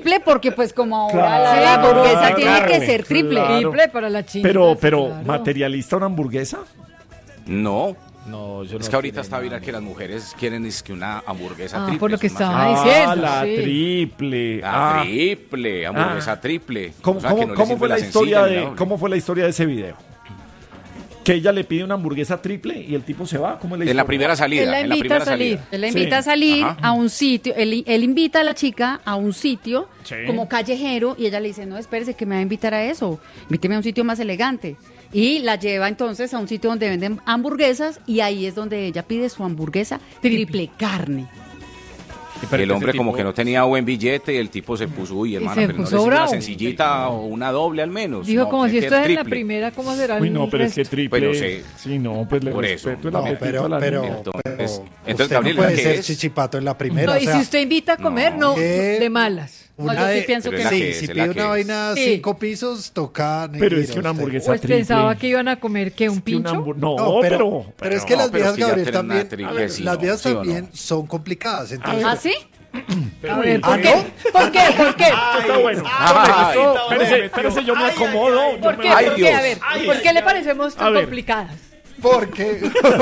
triple porque pues como ahora Claro, la hamburguesa la tiene carne, que ser triple. claro. Triple para la china. Pero, claro. ¿materialista una hamburguesa? No. No, yo no Es que ahorita quiero está viral nada. que las mujeres quieren es que una hamburguesa Ah, triple. por lo que es más estaba grande. diciendo. la sí. triple. La triple, hamburguesa triple. ¿Cómo, O sea, que no le cómo sirve fue la sencilla historia ni la de doble. cómo fue la historia de ese video? Que ella le pide una hamburguesa triple y el tipo se va. ¿Cómo es la En la historia? primera salida. Él la en la invita a primera salir. salida. Él la Sí. invita a salir Ajá. a un sitio, él invita a la chica a un sitio Sí. como callejero y ella le dice, no, espérese que me va a invitar a eso, invíteme a un sitio más elegante. Y la lleva entonces a un sitio donde venden hamburguesas y ahí es donde ella pide su hamburguesa triple carne. El hombre como que no tenía buen billete y el tipo se puso, uy, hermano, se pero no puso le sirve una bravo. sencillita o una doble al menos. Dijo, No, como tiene si que esto es en la triple. primera, ¿cómo será Uy, el no, pero es que resto? triple. Bueno, sí. Sí, no, pues le Por eso. respeto el No, apetito a la pero, niña. Entonces, usted Gabriel, no puede ¿qué ser es? chichipato en la primera. No, o y sea, si usted invita a comer, no, ¿qué? de malas. No, yo sí pienso pero que es la no. Sí, que es, si es pide la que una es. vaina Sí. 5 pisos, toca... Pero es negro, que una usted. hamburguesa Pues triple. pensaba que iban a comer, ¿qué? ¿Un Es que una pincho? hambur- No, No, pero es que las pero viejas, es que ya Gabriel, tienen una también, triple, sí, las no, viejas ¿sí o no? también son complicadas. Entonces, ¿Ah, sí? A ver, ¿por ¿Ah, qué? ¿Por qué? ¿Por qué? Está bueno. Ay, Espérese, yo me acomodo. yo ¿Por me- qué? Ay, ¿Por qué? Dios. A ver, ¿por qué le parecemos A tan ver. complicadas? porque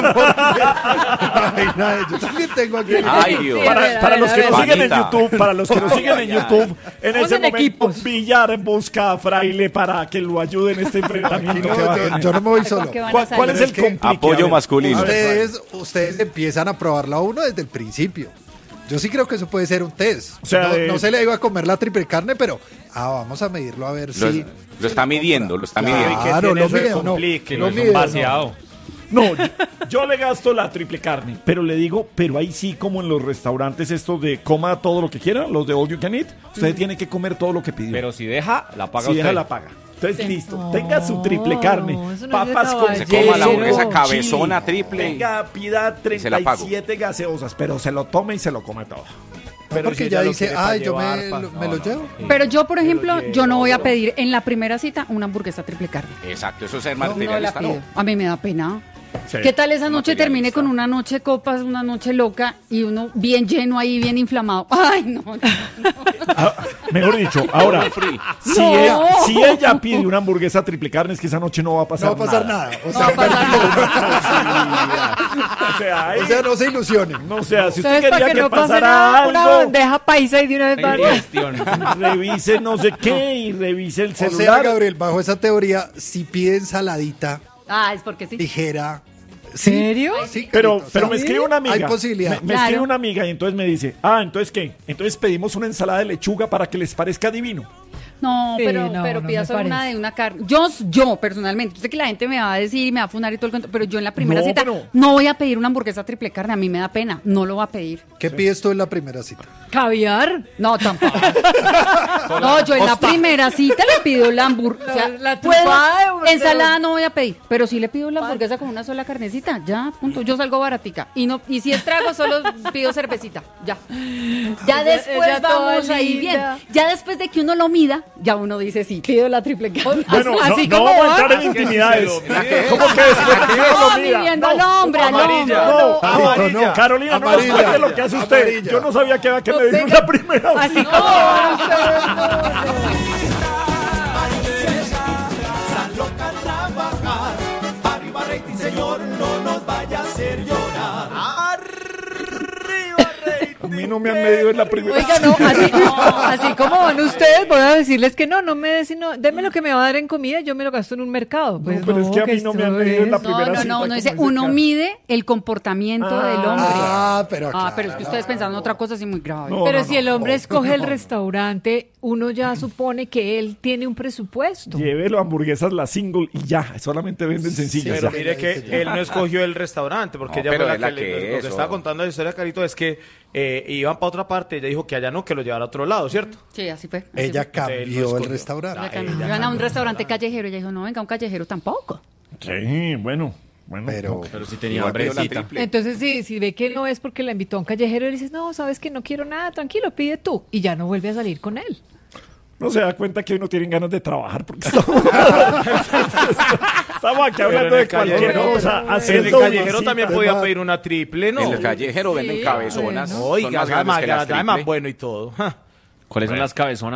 yo también tengo aquí. Ay, Dios. Sí, a ver, Para los que nos ver. siguen en Vanita. YouTube, para los que nos siguen en Ay, ay. YouTube, en ese Usen momento equipos. Villar busca a Fraile para que lo ayude en este enfrentamiento que va a tener. Yo no me voy solo. ¿Qué van a ¿Cuál salir? es el Es que complique? Apoyo A ver. masculino. Ustedes empiezan a probarla a uno desde el principio. Yo sí creo que eso puede ser un test. O sea, no se le iba a comer la triple carne, pero vamos a medirlo a ver Lo, si... lo está midiendo, lo está midiendo. Claro, lo mide o no. Complique, Lo no es mide un o no. vaciado. No, yo le gasto la triple carne, pero le digo, pero ahí sí, como en los restaurantes estos de coma todo lo que quiera, los de all you can eat, usted tiene que comer todo lo que pidió. Pero si deja, la paga si usted. deja, la paga. Entonces, listo, tenga su triple carne, eso no es de papas con caballero. Se coma la hamburguesa queso, cabezona chile. triple. Venga, pida se la pago. 37 gaseosas, pero se lo tome y se lo come todo. Pero Porque si ya ella lo dice, quiere pa' yo llevar, me lo llevo. Pero yo, por ejemplo, Pero yo no voy a llevo. pedir en la primera cita una hamburguesa triple carne. Exacto, eso es ser No la materialista, pido. ¿no? A mí me da pena. Sí. ¿Qué tal esa noche termine Materialista. con una noche de copas, una noche loca y uno bien lleno ahí, bien inflamado? Ay, no. Ah, mejor dicho, ahora, Free. si, No. si ella pide una hamburguesa triple carne, es que esa noche no va a pasar No va a pasar nada. O No va a sea, pasar nada. O sea, ahí- o sea, no se ilusionen. no, o sea, si usted Entonces, para quería que que no pase pasara nada, una algo, bandeja paisa y de una vez va. Indigestión. revise no sé qué y revise el O sea, celular. Gabriel, bajo esa teoría, si pide ensaladita, Ah, es porque sí. ligera... Sí, ¿Serio? sí, Pero, Carito, o pero sea, me escribe una amiga. Hay posibilidad. Me Claro. escribe una amiga y entonces me dice, ¿entonces qué? Entonces pedimos una ensalada de lechuga para que les parezca divino. No, Sí, pero, no, pero no pida me solo una parece. de una carne. Yo personalmente, yo sé que la gente me va a decir y me va a funar y todo el cuento, pero yo en la primera No, cita pero- no voy a pedir una hamburguesa triple carne, a mí me da pena, no lo voy a pedir. ¿Qué pides tú en la primera cita? ¿Caviar? No, tampoco. No, yo en la primera cita le pido la hamburguesa. La trupada de- Ensalada no voy a pedir, pero sí le pido la hamburguesa con una sola carnecita, ya, punto. Yo salgo baratica. Y si es trago, solo pido cervecita, ya. Ya después ella toda vamos ahí bien. linda. Ya después de que uno lo mida, ya uno dice, sí, pido la triple carne. Bueno, así no como vamos a va. entrar en intimidades. ¿Cómo que después de que uno lo No, mida? midiendo al hombre, al hombre. No, Carito, no. Carolina, no nos Amarilla. cuente lo que hace usted. Amarilla. Yo no sabía que había que No medir tenga- una primera Así cita. como van ustedes, A mí no me han medido en la primera Oiga, no, así como van ustedes, voy a decirles que no me des, sino, deme lo que me va a dar en comida, yo me lo gasto en un mercado. Pues pero es que a mí no me han esto medido en la es- primera No, cita, uno como dice, dice uno Carlos. mide el comportamiento del hombre. Pero Pero es que ustedes pensaron en otra cosa así muy grave. No, Pero no, si no, el hombre no, escoge el no. restaurante, uno ya supone que él tiene un presupuesto. Llévelo hamburguesas la single y ya, solamente venden sencillas. Pero ya. mire que él no escogió el restaurante, porque No, ella pero fue la es la que, que lo que eso. estaba contando la historia, Carito, es que iban para otra parte, ella dijo que allá no, que lo llevara a otro lado, ¿cierto? Sí, así fue. así Ella fue. cambió el escogió. restaurante. Ella cambió. ella Iban a un cambió. restaurante callejero y ella dijo, no, venga, un callejero tampoco. Sí, bueno. Pero Pero si tenía Igual pidió la hambrecita. triple. Entonces, si ve que no es porque la invitó a un callejero y dices, no, sabes que no quiero nada, tranquilo, pide tú. Y ya no vuelve a salir con él. No se da cuenta que hoy no tienen ganas de trabajar porque estamos aquí Pero hablando en de el cualquier callejero- cosa. En el haciendo callejero visita. también podía pedir una triple, ¿no? En el callejero venden cabezonas. Oiga, son más grandes que las además triple. bueno y todo. Ja. ¿Cuáles son las cabezonas?